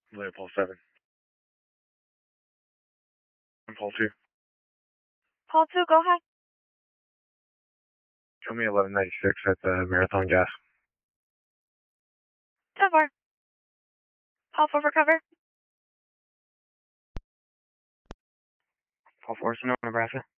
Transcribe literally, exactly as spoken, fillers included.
Leopold seven. Paul two. Paul two, go ahead. Show me eleven ninety-six at the Marathon Gas. ten four. Paul four for cover. Paul four, Sonoma, Nebraska.